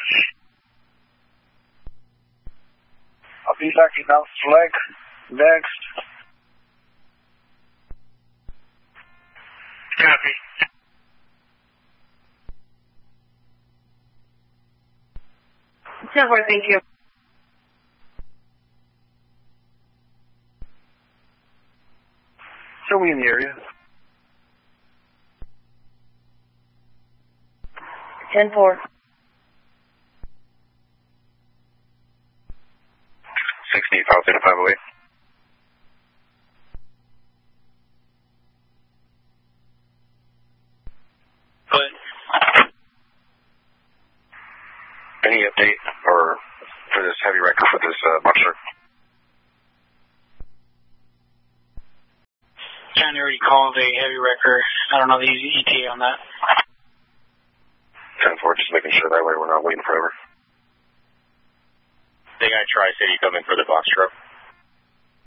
I'll be lucky now. Flag. Next. Copy. 10-4, thank you. Show me in the area. 10-4. 60, South 508. Good. Any update or for this heavy record for this monster? Johnny already called a heavy wrecker. I don't know the ETA on that. 10-4, just making sure that way we're not waiting forever. They got Tri-City coming for the box truck.